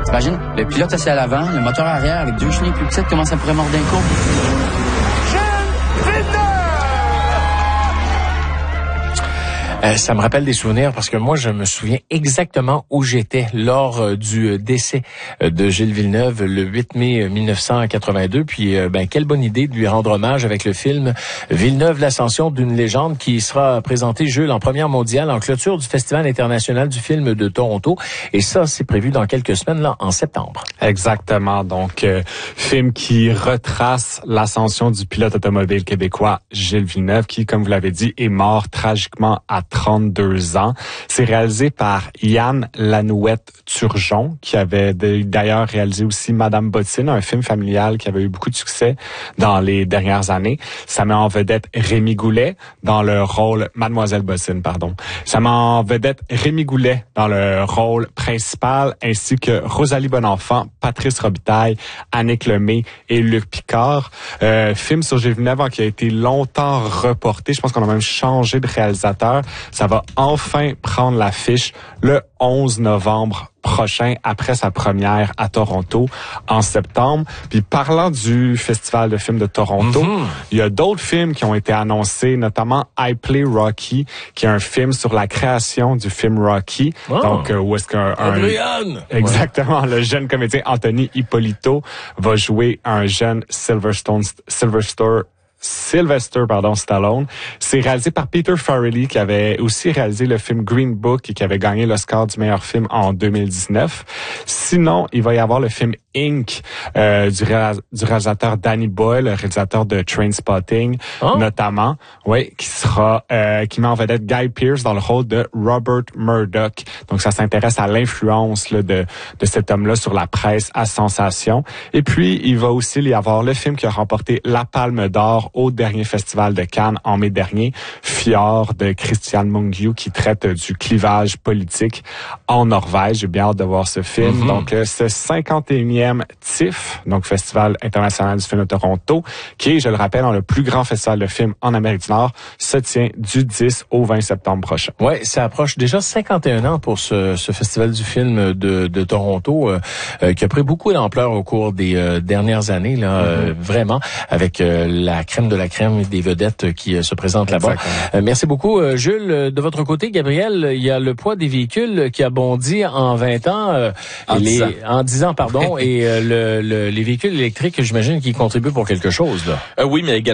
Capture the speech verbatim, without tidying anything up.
Imagine, le pilote assis à l'avant, le moteur arrière avec deux chenilles plus petites, comment ça pourrait mordre d'un coup? Euh, ça me rappelle des souvenirs parce que moi, je me souviens exactement où j'étais lors euh, du décès euh, de Gilles Villeneuve le huit mai mille neuf cent quatre-vingt-deux. Puis, euh, ben, quelle bonne idée de lui rendre hommage avec le film Villeneuve, l'ascension d'une légende qui sera présenté, Jules, en première mondiale en clôture du Festival international du film de Toronto. Et ça, c'est prévu dans quelques semaines, là, en septembre. Exactement. Donc, euh, film qui retrace l'ascension du pilote automobile québécois Gilles Villeneuve, qui, comme vous l'avez dit, est mort tragiquement à trente-deux ans. C'est réalisé par Yann Lanouette-Turgeon, qui avait d'ailleurs réalisé aussi Madame Bottine, un film familial qui avait eu beaucoup de succès dans les dernières années. Ça met en vedette Rémi Goulet dans le rôle Mademoiselle Bottine, pardon. Ça met en vedette Rémi Goulet dans le rôle principal, ainsi que Rosalie Bonenfant, Patrice Robitaille, Annick Lemay et Luc Picard. Euh, film sur Gilles Villeneuve qui a été longtemps reporté. Je pense qu'on a même changé de réalisateur. Ça va enfin prendre l'affiche le onze novembre prochain, après sa première à Toronto en septembre. Puis parlant du Festival de films de Toronto, mm-hmm. il y a d'autres films qui ont été annoncés, notamment I Play Rocky, qui est un film sur la création du film Rocky. Oh. Donc, euh, où est-ce qu'un... Adrian! Exactement, ouais. Le jeune comédien Anthony Ippolito va jouer un jeune Silverstone, Silverstone Sylvester, pardon, Stallone. C'est réalisé par Peter Farrelly, qui avait aussi réalisé le film Green Book et qui avait gagné l'Oscar du meilleur film en deux mille dix-neuf. Sinon, il va y avoir le film Inc euh, du, réa- du réalisateur Danny Boyle, le réalisateur de Trainspotting, oh. notamment, oui, qui sera euh, qui met en vedette Guy Pearce dans le rôle de Robert Murdoch. Donc, ça s'intéresse à l'influence là, de de cet homme-là sur la presse à sensation. Et puis, il va aussi y avoir le film qui a remporté la Palme d'Or au dernier festival de Cannes en mai dernier, Fjord de Christian Mungiu, qui traite du clivage politique en Norvège. J'ai bien hâte de voir ce film. Mm-hmm. Donc, euh, ce cinquante et unième T I F, donc Festival international du film de Toronto, qui est, je le rappelle, le plus grand festival de films en Amérique du Nord, se tient du dix au vingt septembre prochain. Ouais, ça approche déjà cinquante et un ans pour ce, ce festival du film de, de Toronto, euh, euh, qui a pris beaucoup d'ampleur au cours des euh, dernières années, là, mm-hmm. euh, vraiment, avec euh, la crème de la crème des vedettes qui euh, se présentent là-bas. Euh, merci beaucoup, euh, Jules. De votre côté, Gabriel, il y a le poids des véhicules qui a bondi en vingt ans, euh, en, les, dix ans. en dix ans, pardon, et euh, le, le, les véhicules électriques, j'imagine, qui contribuent pour quelque chose, là. Euh, oui, mais également